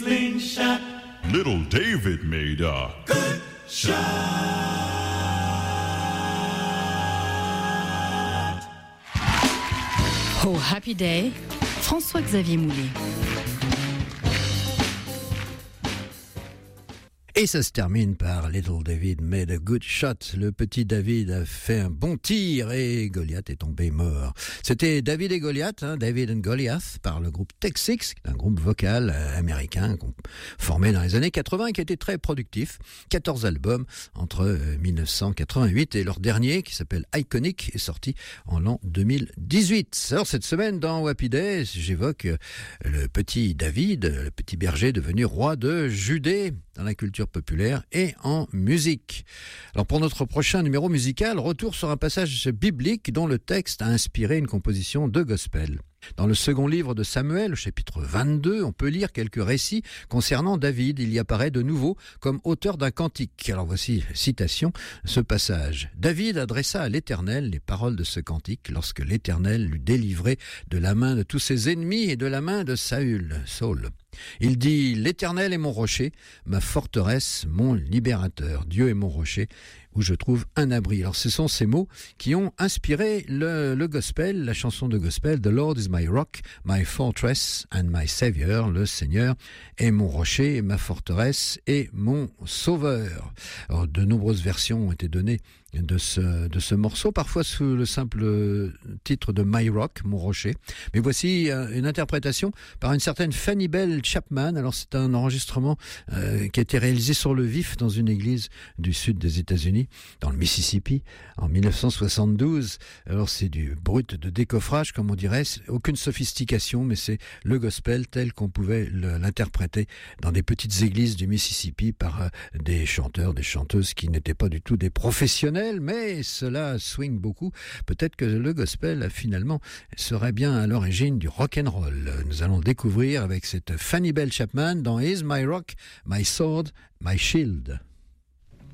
Slingshot. Little David made a Good shot. Oh, Happy Day, François-Xavier Moulet. Et ça se termine par Little David made a good shot. Le petit David a fait un bon tir et Goliath est tombé mort. C'était David et Goliath, David and Goliath, par le groupe Tex-Six, un groupe vocal américain formé dans les années 80 et qui a été très productif. 14 albums entre 1988 et leur dernier, qui s'appelle Iconic, est sorti en l'an 2018. Alors cette semaine, dans Happy Day, j'évoque le petit David, le petit berger devenu roi de Judée, dans la culture populaire et en musique. Alors pour notre prochain numéro musical, retour sur un passage biblique dont le texte a inspiré une composition de gospel. Dans le second livre de Samuel, au chapitre 22, on peut lire quelques récits concernant David. Il y apparaît de nouveau comme auteur d'un cantique. Alors voici, citation, ce passage. David adressa à l'Éternel les paroles de ce cantique lorsque l'Éternel l'eut délivré de la main de tous ses ennemis et de la main de Saül. Il dit, l'Éternel est mon rocher, ma forteresse, mon libérateur. Dieu est mon rocher, où je trouve un abri. Alors ce sont ces mots qui ont inspiré le gospel, la chanson de gospel, The Lord is my rock, my fortress and my savior. Le Seigneur est mon rocher, ma forteresse et mon sauveur. Alors, de nombreuses versions ont été données de ce morceau, parfois sous le simple titre de My Rock, mon rocher. Mais voici une interprétation par une certaine Fanny Bell Chapman. Alors c'est un enregistrement qui a été réalisé sur le vif dans une église du sud des États-Unis, dans le Mississippi, en 1972. Alors c'est du brut de décoffrage, comme on dirait, aucune sophistication, mais c'est le gospel tel qu'on pouvait l'interpréter dans des petites églises du Mississippi par des chanteurs, des chanteuses qui n'étaient pas du tout des professionnels, mais cela swing beaucoup. Peut-être que le gospel, finalement, serait bien à l'origine du rock'n'roll. Nous allons découvrir avec cette Fanny Bell Chapman dans Is My Rock, My Sword, My Shield.